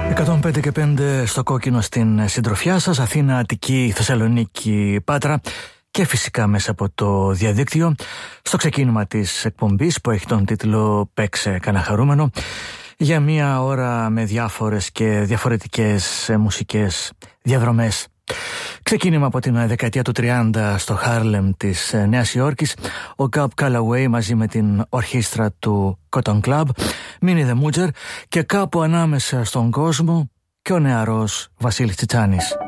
105 και 5 στο κόκκινο στην συντροφιά σας, Αθήνα, Αττική, Θεσσαλονίκη, Πάτρα και φυσικά μέσα από το διαδίκτυο στο ξεκίνημα της εκπομπής που έχει τον τίτλο «Παίξε κανένα χαρούμενο», για μία ώρα με διάφορες και διαφορετικές μουσικές διαδρομές. Ξεκίνημα από την δεκαετία του 30 στο Χάρλεμ της Νέας Υόρκης, ο Cab Calloway μαζί με την ορχήστρα του Cotton Club, Minnie the Moocher, και κάπου ανάμεσα στον κόσμο και ο νεαρός Βασίλης Τσιτσάνης.